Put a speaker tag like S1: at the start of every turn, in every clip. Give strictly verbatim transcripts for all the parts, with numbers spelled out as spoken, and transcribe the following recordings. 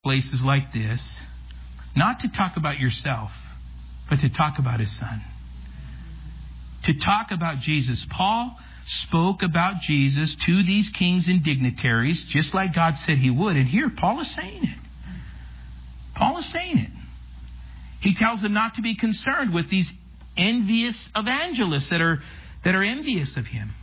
S1: places like this, not to talk about yourself, but to talk about his son. To talk about Jesus. Paul spoke about Jesus to these kings and dignitaries, just like God said he would. And here, Paul is saying it. Paul is saying it. He tells them not to be concerned with these envious evangelists that are, that are envious of him.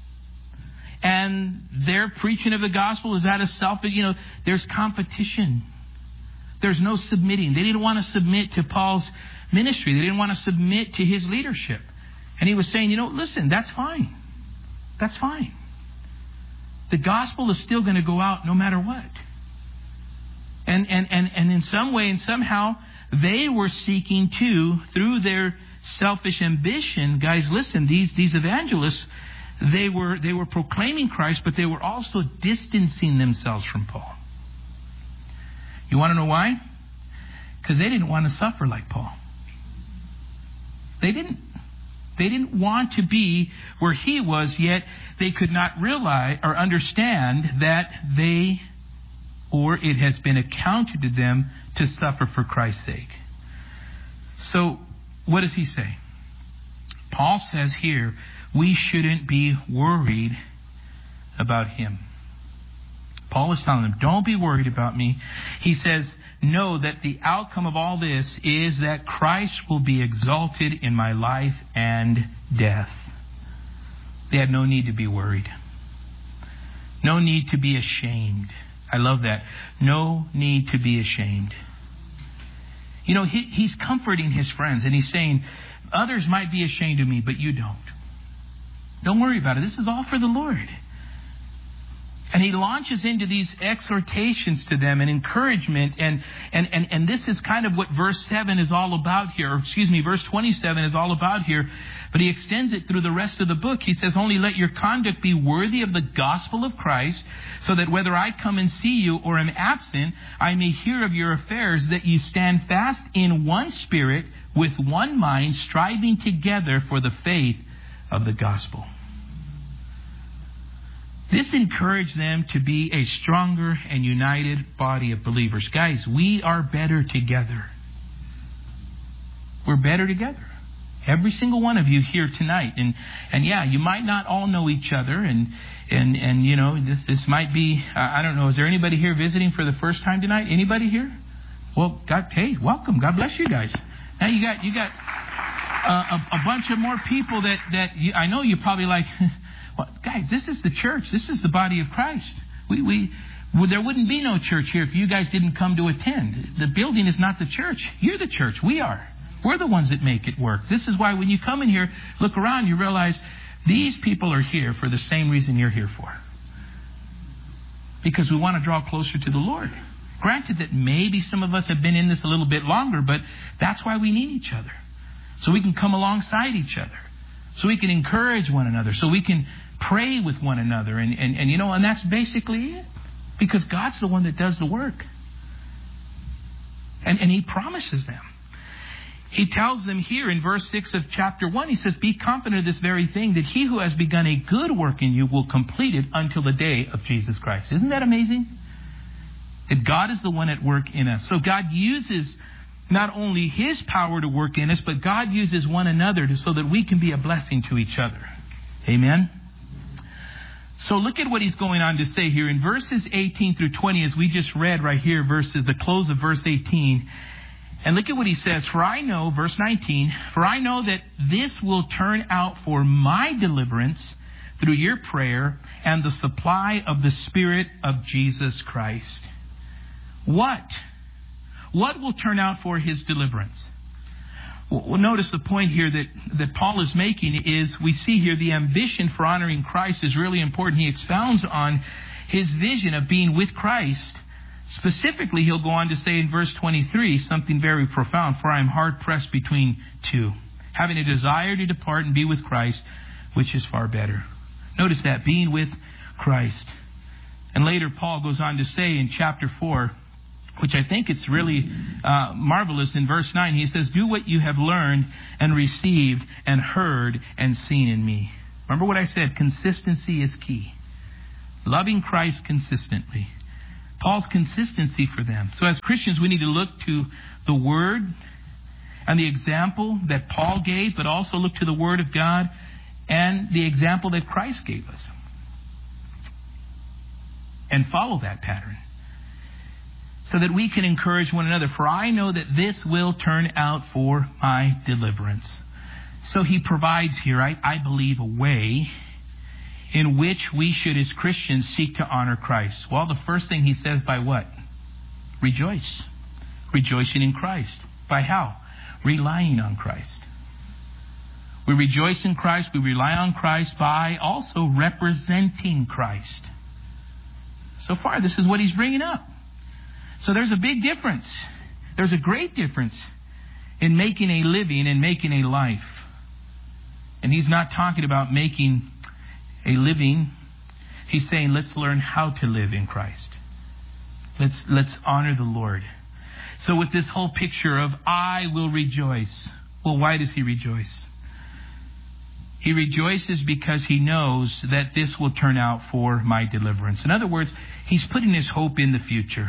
S1: And their preaching of the gospel is out of self. You know, there's competition. There's no submitting. They didn't want to submit to Paul's ministry. They didn't want to submit to his leadership. And he was saying, you know, listen, that's fine. That's fine. The gospel is still going to go out no matter what. And, and, and, and in some way and somehow, they were seeking to, through their selfish ambition, guys, listen, these, these evangelists, they were, they were proclaiming Christ, but they were also distancing themselves from Paul. You want to know why? Because they didn't want to suffer like Paul. They didn't. They didn't want to be where he was, yet they could not realize or understand that they, or it has been accounted to them to suffer for Christ's sake. So, what does he say? Paul says here, we shouldn't be worried about him. Paul is telling them, don't be worried about me. He says, know that the outcome of all this is that Christ will be exalted in my life and death. They had no need to be worried. No need to be ashamed. I love that. No need to be ashamed. You know, he, he's comforting his friends and he's saying, others might be ashamed of me, but you don't. Don't worry about it. This is all for the Lord. And he launches into these exhortations to them and encouragement. And, and, and, and this is kind of what verse seven is all about here. Or excuse me, verse twenty-seven is all about here. But he extends it through the rest of the book. He says, only let your conduct be worthy of the gospel of Christ, so that whether I come and see you or am absent, I may hear of your affairs, that you stand fast in one spirit, with one mind, striving together for the faith of the gospel. This encouraged them to be a stronger and united body of believers. Guys, we are better together. We're better together. Every single one of you here tonight. And and yeah, you might not all know each other. And, and, and you know, this, this might be, uh, I don't know, is there anybody here visiting for the first time tonight? Anybody here? Well, God, hey, welcome. God bless you guys. Now you got you got uh, a, a bunch of more people that, that you, I know you're probably like... Well, guys, this is the church. This is the body of Christ. We, we, well, there wouldn't be no church here if you guys didn't come to attend. The building is not the church. You're the church. We are. We're the ones that make it work. This is why when you come in here, look around, you realize these people are here for the same reason you're here for. Because we want to draw closer to the Lord. Granted that maybe some of us have been in this a little bit longer, but that's why we need each other. So we can come alongside each other. So we can encourage one another. So we can pray with one another. And, and, and you know, and that's basically it. Because God's the one that does the work. And, and He promises them. He tells them here in verse six of chapter one, He says, be confident of this very thing, that He who has begun a good work in you will complete it until the day of Jesus Christ. Isn't that amazing? That God is the one at work in us. So God uses not only His power to work in us, but God uses one another to, so that we can be a blessing to each other. Amen? So look at what he's going on to say here. In verses eighteen through twenty, as we just read right here, verses the close of verse eighteen. And look at what he says. For I know, verse nineteen, for I know that this will turn out for my deliverance through your prayer and the supply of the Spirit of Jesus Christ. What? What will turn out for his deliverance? Well, notice the point here that, that Paul is making is, we see here the ambition for honoring Christ is really important. He expounds on his vision of being with Christ. Specifically, he'll go on to say in verse twenty-three something very profound. For I am hard pressed between two, having a desire to depart and be with Christ, which is far better. Notice that, being with Christ. And later Paul goes on to say in chapter four, which I think it's really uh, marvelous, in verse nine, he says, do what you have learned and received and heard and seen in me. Remember what I said, consistency is key. Loving Christ consistently. Paul's consistency for them. So as Christians, we need to look to the Word and the example that Paul gave, but also look to the Word of God and the example that Christ gave us. And follow that pattern, so that we can encourage one another. For I know that this will turn out for my deliverance. So he provides here, I, I believe, a way in which we should, as Christians, seek to honor Christ. Well, the first thing he says, by what? Rejoice. Rejoicing in Christ. By how? Relying on Christ. We rejoice in Christ. We rely on Christ by also representing Christ. So far, this is what he's bringing up. So there's a big difference. There's a great difference in making a living and making a life. And he's not talking about making a living. He's saying, let's learn how to live in Christ. Let's, let's honor the Lord. So with this whole picture of, I will rejoice. Well, why does he rejoice? He rejoices because he knows that this will turn out for my deliverance. In other words, he's putting his hope in the future.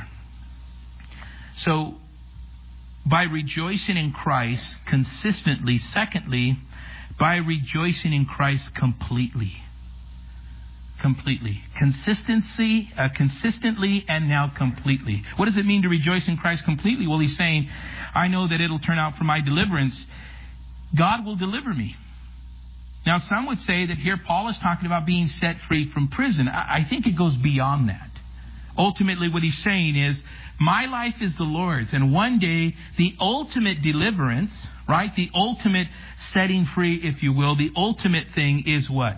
S1: So, by rejoicing in Christ consistently, secondly, by rejoicing in Christ completely. Completely. Consistency, uh, consistently, and now completely. What does it mean to rejoice in Christ completely? Well, he's saying, I know that it'll turn out for my deliverance. God will deliver me. Now, some would say that here Paul is talking about being set free from prison. I think it goes beyond that. Ultimately, what he's saying is, my life is the Lord's. And one day, the ultimate deliverance, right? The ultimate setting free, if you will, the ultimate thing is what?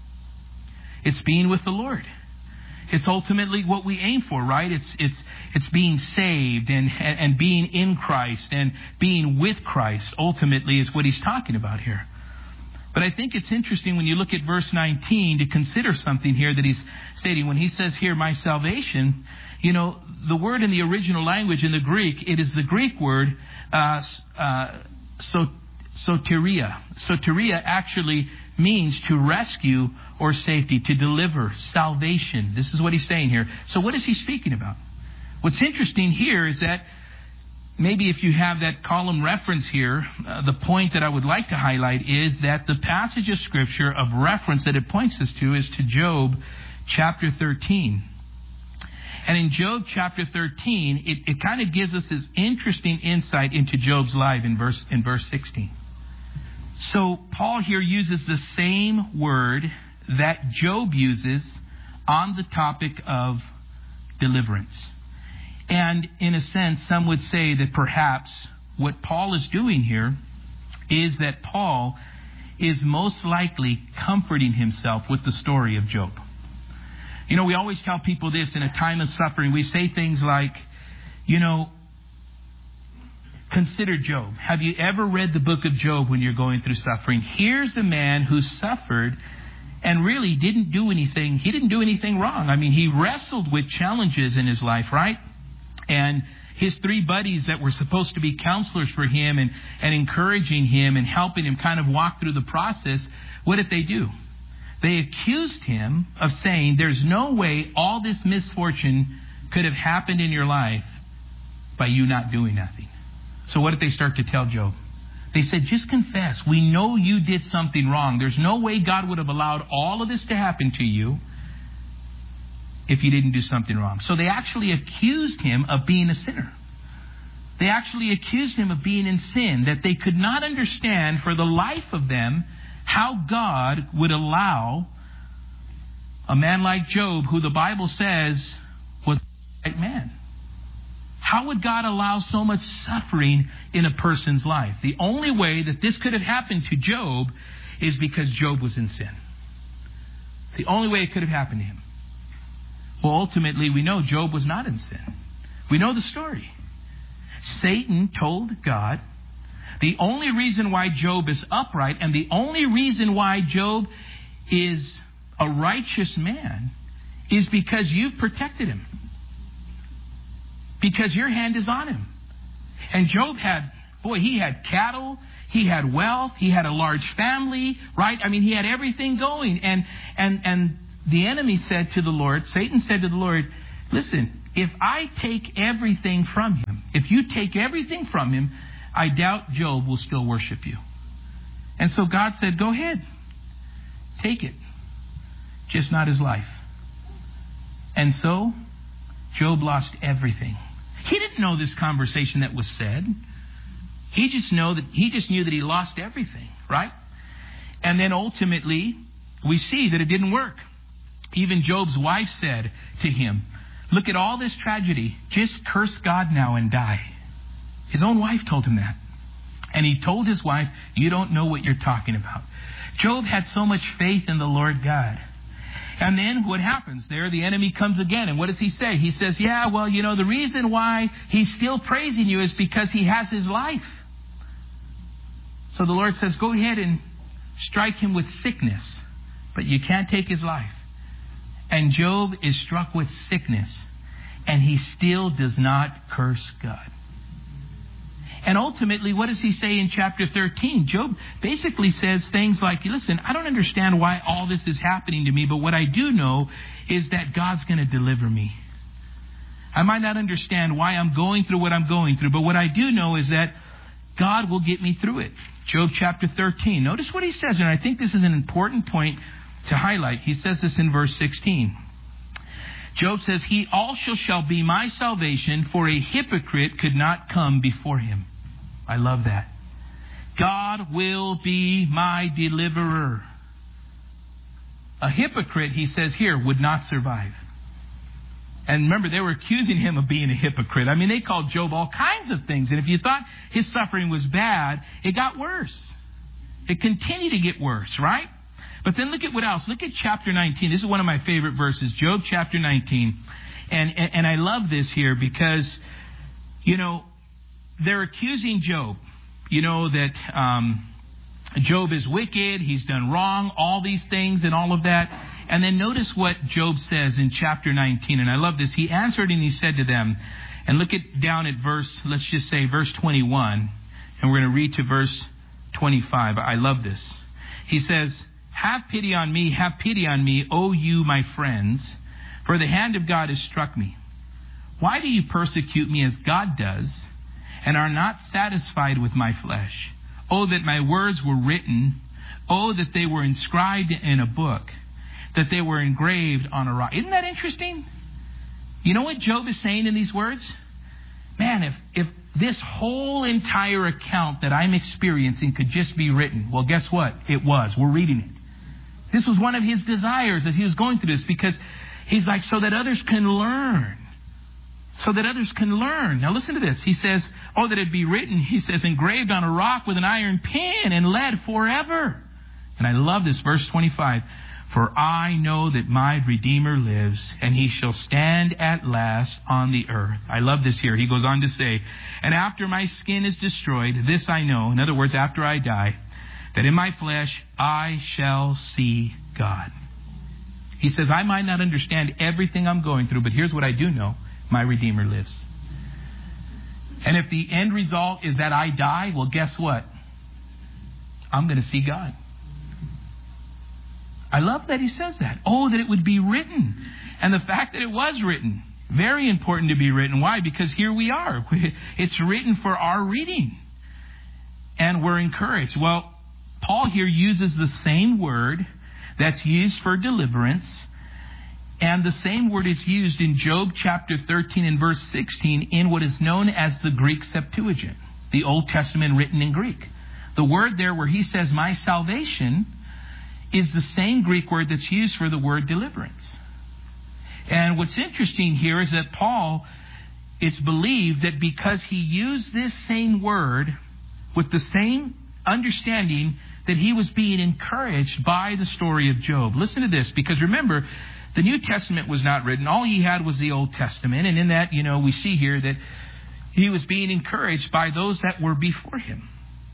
S1: It's being with the Lord. It's ultimately what we aim for, right? It's it's it's being saved and, and, and being in Christ and being with Christ. Ultimately is what he's talking about here. But I think it's interesting when you look at verse nineteen to consider something here that he's stating. When he says here, my salvation, you know, the word in the original language in the Greek, it is the Greek word uh, uh, so, soteria. Soteria actually means to rescue or safety, to deliver, salvation. This is what he's saying here. So what is he speaking about? What's interesting here is that maybe if you have that column reference here, uh, the point that I would like to highlight is that the passage of Scripture of reference that it points us to is to Job chapter thirteen. And in Job chapter thirteen, it, it kind of gives us this interesting insight into Job's life in verse in verse sixteen. So Paul here uses the same word that Job uses on the topic of deliverance. And in a sense, some would say that perhaps what Paul is doing here is that Paul is most likely comforting himself with the story of Job. You know, we always tell people this in a time of suffering. We say things like, you know, consider Job. Have you ever read the book of Job when you're going through suffering? Here's a man who suffered and really didn't do anything. He didn't do anything wrong. I mean, he wrestled with challenges in his life, right? And his three buddies that were supposed to be counselors for him and, and encouraging him and helping him kind of walk through the process, what did they do? They accused him of saying, there's no way all this misfortune could have happened in your life by you not doing nothing. So what did they start to tell Job? They said, just confess. We know you did something wrong. There's no way God would have allowed all of this to happen to you if you didn't do something wrong. So they actually accused him of being a sinner. They actually accused him of being in sin, that they could not understand for the life of them how God would allow a man like Job, who the Bible says was a right man. How would God allow so much suffering in a person's life? The only way that this could have happened to Job is because Job was in sin. The only way it could have happened to him. Well, ultimately, we know Job was not in sin. We know the story. Satan told God, the only reason why Job is upright and the only reason why Job is a righteous man is because you've protected him. Because your hand is on him. And Job had, boy, he had cattle, he had wealth, he had a large family, right? I mean, he had everything going. And and and the enemy said to the Lord, Satan said to the Lord, listen, if I take everything from him, if you take everything from him, I doubt Job will still worship you. And so God said, go ahead. Take it. Just not his life. And so Job lost everything. He didn't know this conversation that was said. He just know that he just knew that he lost everything, right? And then ultimately, we see that it didn't work. Even Job's wife said to him, look at all this tragedy. Just curse God now and die. His own wife told him that. And he told his wife, you don't know what you're talking about. Job had so much faith in the Lord God. And then what happens? There the enemy comes again. And what does he say? He says, yeah, well, you know, the reason why he's still praising you is because he has his life. So the Lord says, go ahead and strike him with sickness, but you can't take his life. And Job is struck with sickness, and he still does not curse God. And ultimately, what does he say in chapter thirteen? Job basically says things like, listen, I don't understand why all this is happening to me, but what I do know is that God's going to deliver me. I might not understand why I'm going through what I'm going through, but what I do know is that God will get me through it. Job chapter thirteen. Notice what he says, and I think this is an important point to highlight. He says this in verse sixteen. Job says, he also shall be my salvation, for a hypocrite could not come before him. I love that. God will be my deliverer. A hypocrite, he says here, would not survive. And remember, they were accusing him of being a hypocrite. I mean, they called Job all kinds of things. And if you thought his suffering was bad, it got worse. It continued to get worse, right? But then look at what else. Look at chapter nineteen. This is one of my favorite verses. Job chapter nineteen. And, and, and I love this here because, you know, they're accusing Job. You know, that um, Job is wicked. He's done wrong. All these things and all of that. And then notice what Job says in chapter nineteen. And I love this. He answered and he said to them, and look at down at verse, let's just say verse twenty-one. And we're going to read to verse twenty-five. I love this. He says, have pity on me, have pity on me, O you, my friends, for the hand of God has struck me. Why do you persecute me as God does, and are not satisfied with my flesh? Oh, that my words were written. Oh, that they were inscribed in a book, that they were engraved on a rock. Isn't that interesting? You know what Job is saying in these words? Man, if, if this whole entire account that I'm experiencing could just be written. Well, guess what? It was. We're reading it. This was one of his desires as he was going through this, because he's like, so that others can learn. So that others can learn. Now listen to this. He says, oh, that it be written, he says, engraved on a rock with an iron pin and lead forever. And I love this, verse twenty-five. For I know that my Redeemer lives, and he shall stand at last on the earth. I love this here. He goes on to say, and after my skin is destroyed, this I know, in other words, after I die, that in my flesh I shall see God. He says, I might not understand everything I'm going through, but here's what I do know. My Redeemer lives. And if the end result is that I die, well, guess what? I'm going to see God. I love that he says that. Oh, that it would be written. And the fact that it was written. Very important to be written. Why? Because here we are. It's written for our reading. And we're encouraged. Well, Paul here uses the same word that's used for deliverance. And the same word is used in Job chapter thirteen and verse sixteen in what is known as the Greek Septuagint. The Old Testament written in Greek. The word there where he says, my salvation, is the same Greek word that's used for the word deliverance. And what's interesting here is that Paul, it's believed that because he used this same word with the same understanding, that he was being encouraged by the story of Job. Listen to this, because remember, the New Testament was not written. All he had was the Old Testament. And in that, you know, we see here that he was being encouraged by those that were before him.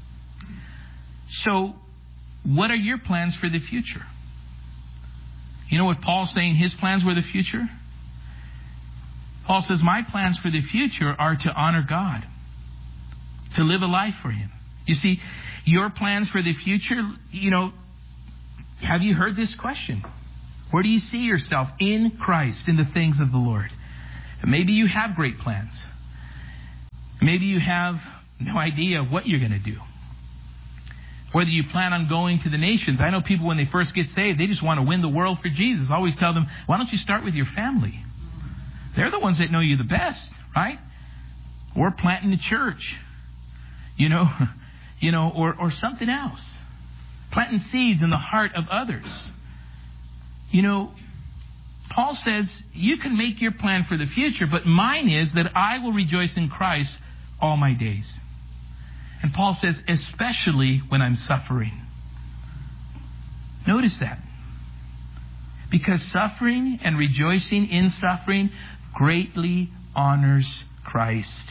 S1: So, what are your plans for the future? You know what Paul's saying his plans were the future? Paul says, my plans for the future are to honor God, to live a life for him. You see, your plans for the future, you know, have you heard this question? Where do you see yourself in Christ, in the things of the Lord? Maybe you have great plans. Maybe you have no idea what you're going to do. Whether you plan on going to the nations. I know people when they first get saved, they just want to win the world for Jesus. I always tell them, why don't you start with your family? They're the ones that know you the best, right? Or planting a church, you know, you know, or, or something else. Planting seeds in the heart of others. You know, Paul says, you can make your plan for the future, but mine is that I will rejoice in Christ all my days. And Paul says, especially when I'm suffering. Notice that. Because suffering and rejoicing in suffering greatly honors Christ.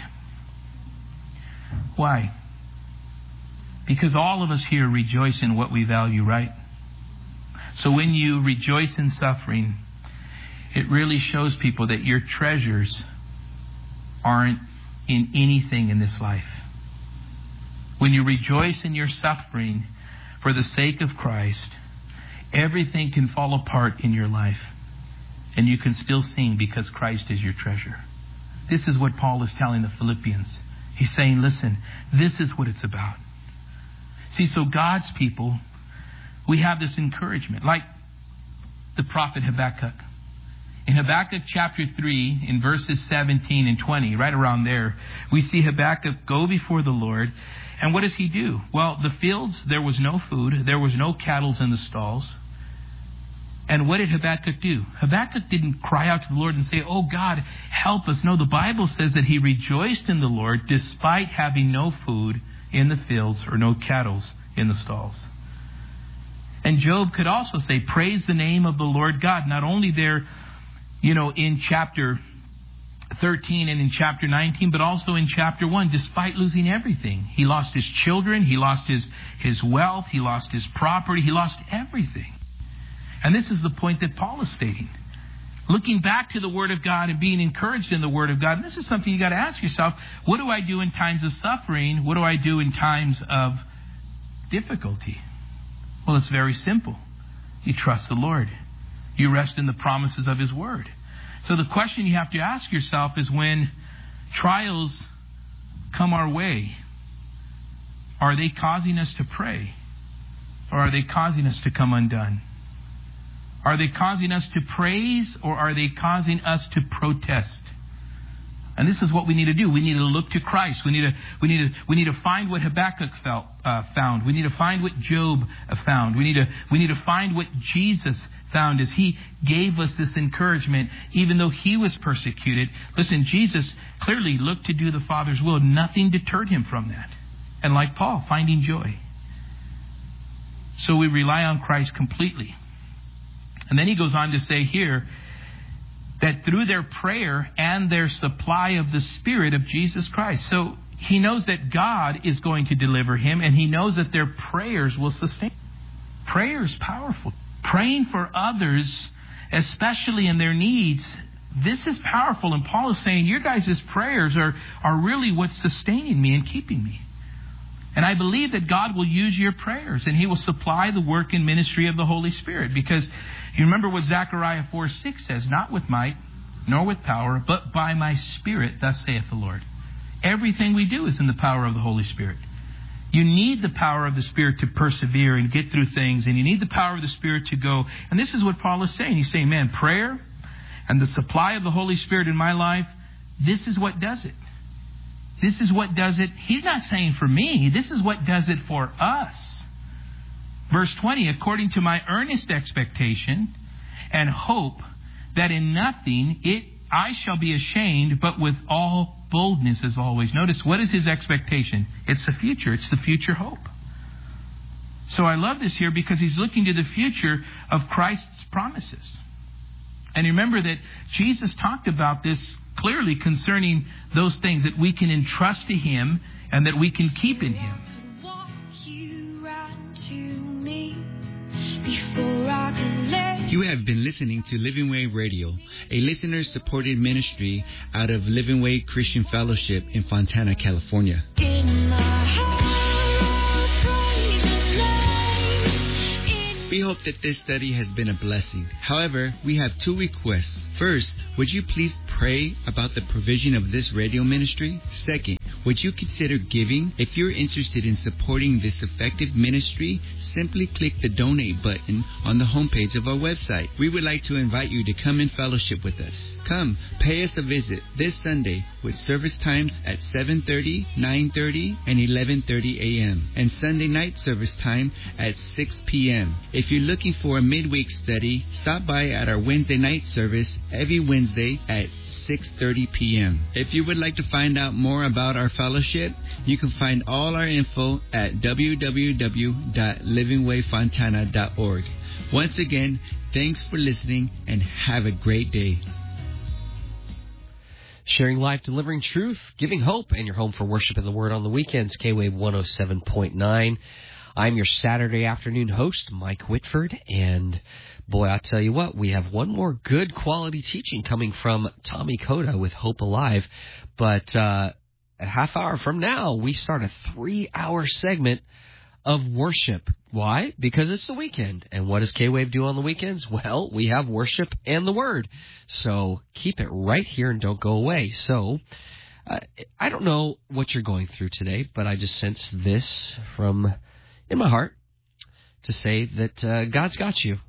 S1: Why? Because all of us here rejoice in what we value, right? So when you rejoice in suffering, it really shows people that your treasures aren't in anything in this life. When you rejoice in your suffering for the sake of Christ, everything can fall apart in your life. And you can still sing because Christ is your treasure. This is what Paul is telling the Philippians. He's saying, listen, this is what it's about. See, so God's people, we have this encouragement. Like the prophet Habakkuk. In Habakkuk chapter three, in verses seventeen and twenty, right around there, we see Habakkuk go before the Lord. And what does he do? Well, the fields, there was no food. There was no cattle in the stalls. And what did Habakkuk do? Habakkuk didn't cry out to the Lord and say, oh God, help us. No, the Bible says that he rejoiced in the Lord despite having no food in the fields or no cattle in the stalls. And Job could also say, praise the name of the Lord God. Not only there, you know, in chapter thirteen and in chapter nineteen, but also in chapter one, despite losing everything. He lost his children, he lost his, his wealth, he lost his property, he lost everything. And this is the point that Paul is stating. Looking back to the Word of God and being encouraged in the Word of God. And this is something you got to ask yourself. What do I do in times of suffering? What do I do in times of difficulty? Well, it's very simple. You trust the Lord. You rest in the promises of His Word. So the question you have to ask yourself is, when trials come our way, are they causing us to pray? Or are they causing us to come undone? Are they causing us to praise, or are they causing us to protest? And this is what we need to do. We need to look to Christ. We need to we need to we need to find what Habakkuk felt, uh, found. We need to find what Job found. We need to we need to find what Jesus found as He gave us this encouragement, even though He was persecuted. Listen, Jesus clearly looked to do the Father's will. Nothing deterred Him from that. And like Paul, finding joy. So we rely on Christ completely. And then he goes on to say here that through their prayer and their supply of the Spirit of Jesus Christ. So he knows that God is going to deliver him, and he knows that their prayers will sustain. Prayer is powerful. Praying for others, especially in their needs, this is powerful. And Paul is saying, your guys' prayers are, are really what's sustaining me and keeping me. And I believe that God will use your prayers, and He will supply the work and ministry of the Holy Spirit. Because you remember what Zechariah four six says, not with might, nor with power, but by my Spirit, thus saith the Lord. Everything we do is in the power of the Holy Spirit. You need the power of the Spirit to persevere and get through things, and you need the power of the Spirit to go. And this is what Paul is saying. He's saying, man, prayer and the supply of the Holy Spirit in my life, this is what does it. This is what does it. He's not saying for me. This is what does it for us. Verse twenty, according to my earnest expectation and hope that in nothing it I shall be ashamed, but with all boldness as always. Notice, what is his expectation? It's the future. It's the future hope. So I love this here because he's looking to the future of Christ's promises. And remember that Jesus talked about this clearly concerning those things that we can entrust to Him and that we can keep in Him.
S2: You have been listening to Living Way Radio, a listener-supported ministry out of Living Way Christian Fellowship in Fontana, California. We hope that this study has been a blessing. However, we have two requests. First, would you please pray about the provision of this radio ministry? Second, would you consider giving? If you're interested in supporting this effective ministry, simply click the donate button on the homepage of our website. We would like to invite you to come and fellowship with us. Come, pay us a visit this Sunday with service times at seven thirty, nine thirty, and eleven thirty a.m. and Sunday night service time at six p.m. If you're looking for a midweek study, stop by at our Wednesday night service every Wednesday at six thirty p.m. If you would like to find out more about our fellowship, you can find all our info at w w w dot living way fontana dot org. Once again, thanks for listening and have a great day.
S3: Sharing life, delivering truth, giving hope, and your home for worship and the Word on the weekends, K-Wave one oh seven point nine. I'm your Saturday afternoon host, Mike Whitford, and boy, I'll tell you what, we have one more good quality teaching coming from Tommy Coda with Hope Alive, but uh, a half hour from now, we start a three-hour segment of worship. Why? Because it's the weekend. And what does K-Wave do on the weekends? Well, we have worship and the Word. So keep it right here and don't go away. So uh, I don't know what you're going through today, but I just sense this from in my heart to say that uh, God's got you.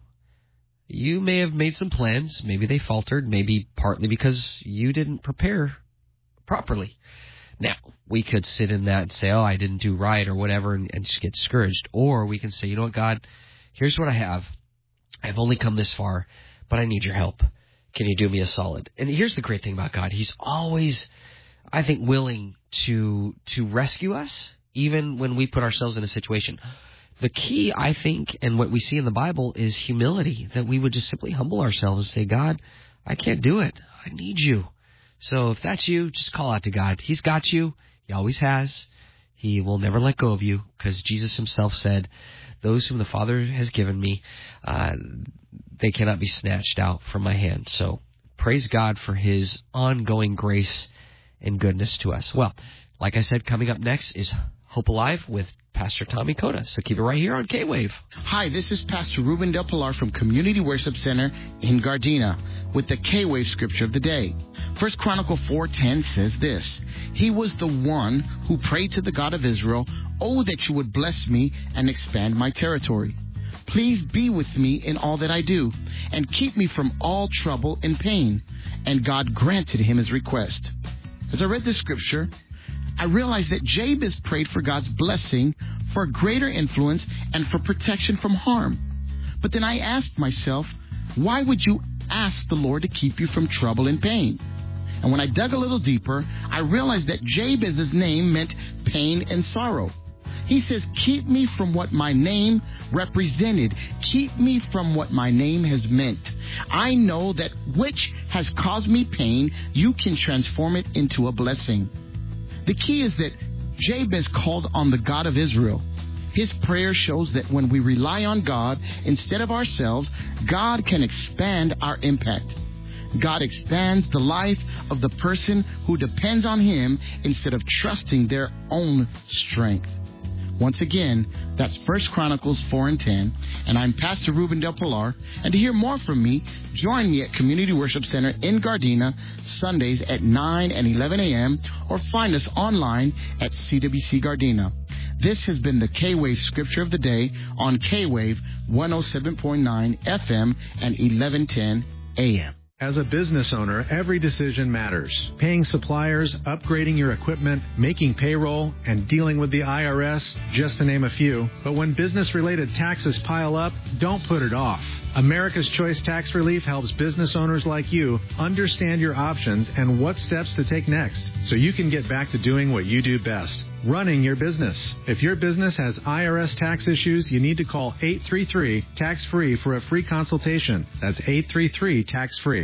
S3: You may have made some plans. Maybe they faltered. Maybe partly because you didn't prepare properly. Now, we could sit in that and say, oh, I didn't do right or whatever and, and just get discouraged. Or we can say, you know what, God, here's what I have. I've only come this far, but I need your help. Can you do me a solid? And here's the great thing about God. He's always, I think, willing to to rescue us, even when we put ourselves in a situation. The key, I think, and what we see in the Bible is humility, that we would just simply humble ourselves and say, God, I can't do it. I need you. So if that's you, just call out to God. He's got you. He always has. He will never let go of you because Jesus himself said, those whom the Father has given me, uh, they cannot be snatched out from my hand. So praise God for his ongoing grace and goodness to us. Well, like I said, coming up next is Hope Alive with Pastor Tommy Coda. So keep it right here on K-Wave.
S4: Hi, this is Pastor Ruben Del Pilar from Community Worship Center in Gardena with the K-Wave scripture of the day. First Chronicles four ten says this, He was the one who prayed to the God of Israel, Oh, that you would bless me and expand my territory. Please be with me in all that I do and keep me from all trouble and pain. And God granted him his request. As I read this scripture, I realized that Jabez prayed for God's blessing, for greater influence, and for protection from harm. But then I asked myself, why would you ask the Lord to keep you from trouble and pain? And when I dug a little deeper, I realized that Jabez's name meant pain and sorrow. He says, keep me from what my name represented. Keep me from what my name has meant. I know that which has caused me pain, you can transform it into a blessing. The key is that Jabez called on the God of Israel. His prayer shows that when we rely on God instead of ourselves, God can expand our impact. God expands the life of the person who depends on him instead of trusting their own strength. Once again, that's First Chronicles four and ten, and I'm Pastor Ruben Del Pilar. And to hear more from me, join me at Community Worship Center in Gardena, Sundays at nine and eleven a.m., or find us online at C W C Gardena. This has been the K-Wave Scripture of the Day on K-Wave one oh seven point nine F M and eleven ten A M.
S5: As a business owner, every decision matters. Paying suppliers, upgrading your equipment, making payroll, and dealing with the I R S, just to name a few. But when business-related taxes pile up, don't put it off. America's Choice Tax Relief helps business owners like you understand your options and what steps to take next, so you can get back to doing what you do best, running your business. If your business has I R S tax issues, you need to call eight three three, tax free for a free consultation. That's eight three three, tax free.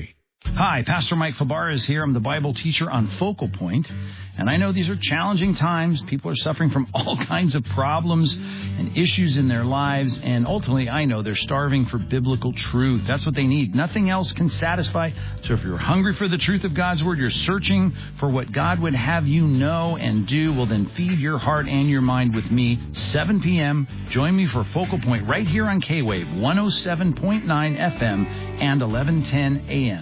S6: Hi, Pastor Mike Fabar is here. I'm the Bible teacher on Focal Point, and I know these are challenging times. People are suffering from all kinds of problems and issues in their lives, and ultimately, I know they're starving for biblical truth. That's what they need. Nothing else can satisfy. So if you're hungry for the truth of God's Word, you're searching for what God would have you know and do, well, then feed your heart and your mind with me, seven p.m. Join me for Focal Point right here on K-Wave, one oh seven point nine F M and eleven ten A M.